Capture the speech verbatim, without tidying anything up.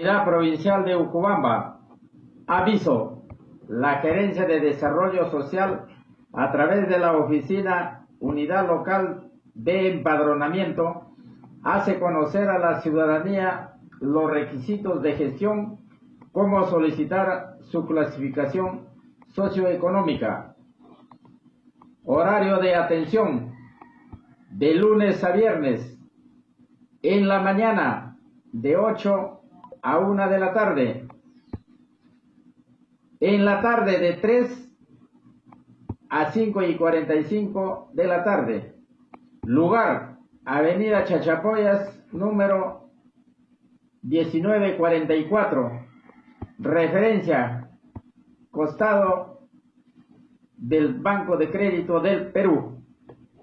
Unidad Provincial de Ucubamba. Aviso. La Gerencia de Desarrollo Social, a través de la Oficina Unidad Local de Empadronamiento, hace conocer a la ciudadanía los requisitos de gestión, cómo solicitar su clasificación socioeconómica. Horario de atención, de lunes a viernes, en la mañana, de ocho a una de la tarde. En la tarde, de tres a cinco y cuarenta y cinco de la tarde. Lugar: Avenida Chachapoyas, número diecinueve cuarenta y cuatro. Referencia: costado del Banco de Crédito del Perú.